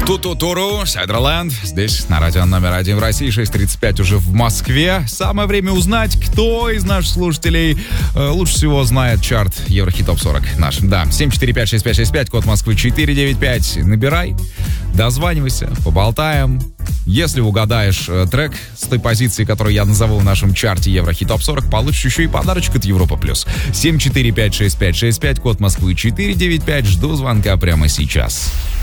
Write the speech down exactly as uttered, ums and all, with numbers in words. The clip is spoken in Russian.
Ту-ту-туру, Сайдерленд. Здесь на радио номер один в России, шесть тридцать пять уже в Москве. Самое время узнать, кто из наших слушателей э, лучше всего знает чарт Еврохит Топ сорок наш. Да, семь четыре пять шесть пять шесть пять, код Москвы четыре девять пять. Набирай, дозванивайся, поболтаем. Если угадаешь э, трек с той позиции, которую я назову в нашем чарте Еврохит Топ сорок, получишь еще и подарочек от Европа Плюс. семь четыре пять шесть пять шесть пять, код Москвы четыре девять пять. Жду звонка прямо сейчас.